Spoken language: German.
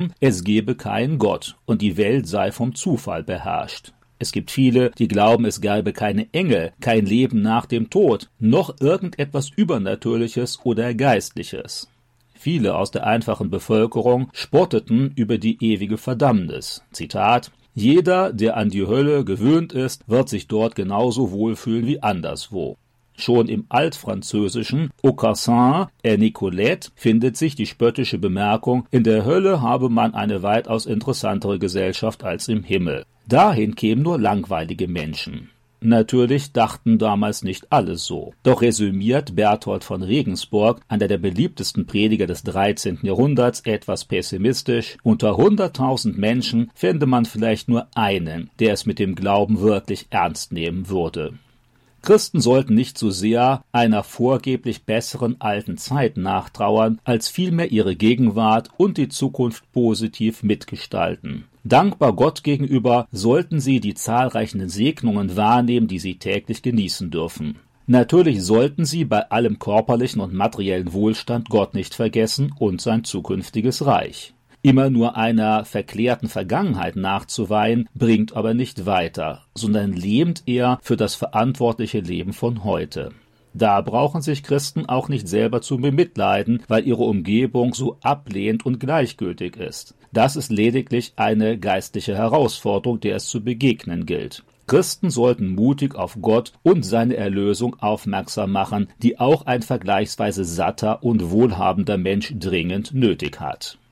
behaupten, es gebe keinen Gott und die Welt sei vom Zufall beherrscht. Es gibt viele, die glauben, es gäbe keine Engel, kein Leben nach dem Tod, noch irgendetwas Übernatürliches oder Geistliches. Viele aus der einfachen Bevölkerung spotteten über die ewige Verdammnis. Zitat: Jeder, der an die Hölle gewöhnt ist, wird sich dort genauso wohlfühlen wie anderswo. Schon im altfranzösischen Aucassin et Nicolette findet sich die spöttische Bemerkung, in der Hölle habe man eine weitaus interessantere Gesellschaft als im Himmel. Dahin kämen nur langweilige Menschen. Natürlich dachten damals nicht alle so. Doch resümiert Berthold von Regensburg, einer der beliebtesten Prediger des 13. Jahrhunderts, etwas pessimistisch: Unter 100.000 Menschen fände man vielleicht nur einen, der es mit dem Glauben wirklich ernst nehmen würde. Christen sollten nicht so sehr einer vorgeblich besseren alten Zeit nachtrauern, als vielmehr ihre Gegenwart und die Zukunft positiv mitgestalten. Dankbar Gott gegenüber sollten sie die zahlreichen Segnungen wahrnehmen, die sie täglich genießen dürfen. Natürlich sollten sie bei allem körperlichen und materiellen Wohlstand Gott nicht vergessen und sein zukünftiges Reich. Immer nur einer verklärten Vergangenheit nachzuweihen, bringt aber nicht weiter, sondern lähmt eher für das verantwortliche Leben von heute. Da brauchen sich Christen auch nicht selber zu bemitleiden, weil ihre Umgebung so ablehnend und gleichgültig ist. Das ist lediglich eine geistliche Herausforderung, der es zu begegnen gilt. Christen sollten mutig auf Gott und seine Erlösung aufmerksam machen, die auch ein vergleichsweise satter und wohlhabender Mensch dringend nötig hat.